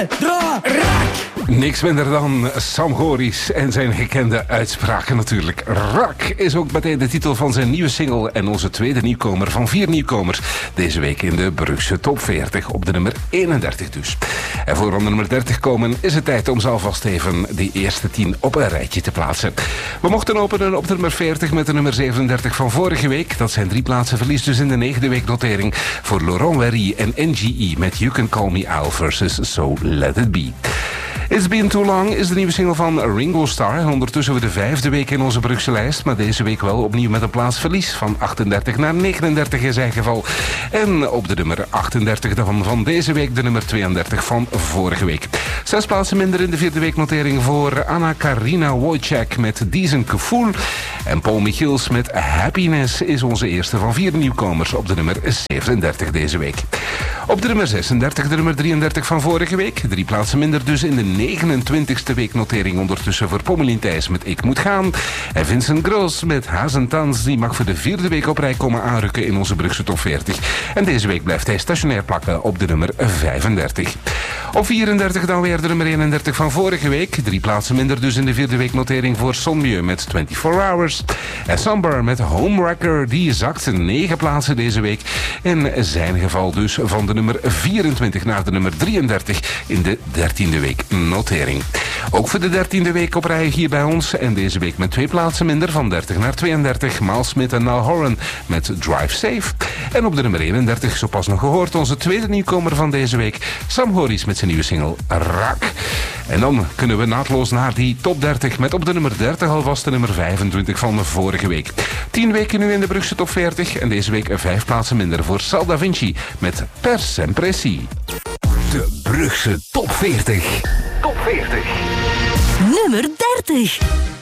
Rak! Niks minder dan Sam Goris en zijn gekende uitspraken natuurlijk. Rak is ook meteen de titel van zijn nieuwe single en onze tweede nieuwkomer van 4 nieuwkomers. Deze week in de Brugse Top 40 op de nummer 31 dus. En voor we aan de nummer 30 komen is het tijd om ze alvast even die eerste 10 op een rijtje te plaatsen. We mochten openen op de nummer 40 met de nummer 37 van vorige week. Dat zijn 3 plaatsen verlies dus in de 9e week notering voor Laurent Werry en NGE met You Can Call Me Al versus So Let It Be. It's Been Too Long is de nieuwe single van Ringo Starr. Ondertussen we de 5e week in onze Brugse lijst. Maar deze week wel opnieuw met een plaatsverlies. Van 38 naar 39 in zijn geval. En op de nummer 38 van deze week de nummer 32 van vorige week. 6 plaatsen minder in de 4e week notering voor Anna-Karina Wojciak met Decent Gevoel. En Paul Michiels met Happiness is onze eerste van 4 nieuwkomers op de nummer 37 deze week. Op de nummer 36 de nummer 33 van vorige week. 3 plaatsen minder dus in de 29e weeknotering ondertussen voor Pommelien Thijs met Ik Moet Gaan. En Vincent Gross met Haas en Tans, die mag voor de 4e week op rij komen aanrukken in onze Brugse Top 40. En deze week blijft hij stationair plakken op de nummer 35. Op 34 dan weer de nummer 31 van vorige week. 3 plaatsen minder dus in de 4e weeknotering voor Sonmieu met 24 Hours. En Sambar met Homewrecker, die zakt 9 plaatsen deze week. In zijn geval dus van de nummer 24 naar de nummer 33 in de 13e week notering. Ook voor de 13e week op rij hier bij ons. En deze week met 2 plaatsen minder van 30 naar 32. Miles Smith en Niall Horan met Drive Safe. En op de nummer 31, zo pas nog gehoord, onze tweede nieuwkomer van deze week. Sam Goris met zijn nieuwe single Rak. En dan kunnen we naadloos naar die top 30 met op de nummer 30 alvast de nummer 25 van de vorige week. 10 weken nu in de Brugse Top 40 en deze week 5 plaatsen minder voor Sal Da Vinci met Per Sempre Si. De Brugse Top 40. Top 40. Nummer 30.